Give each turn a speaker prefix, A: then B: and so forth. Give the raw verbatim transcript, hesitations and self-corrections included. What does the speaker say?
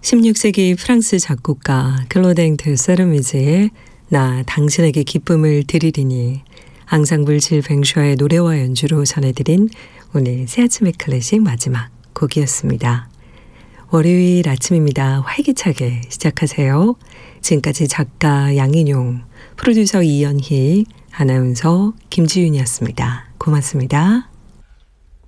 A: 십육 세기 프랑스 작곡가 클로댕 드 세르미즈의 나 당신에게 기쁨을 드리리니 앙상블 질뱅슈아의 노래와 연주로 전해드린 오늘 새아침의 클래식 마지막 곡이었습니다. 월요일 아침입니다. 활기차게 시작하세요. 지금까지 작가 양인용, 프로듀서 이연희, 아나운서 김지윤이었습니다. 고맙습니다.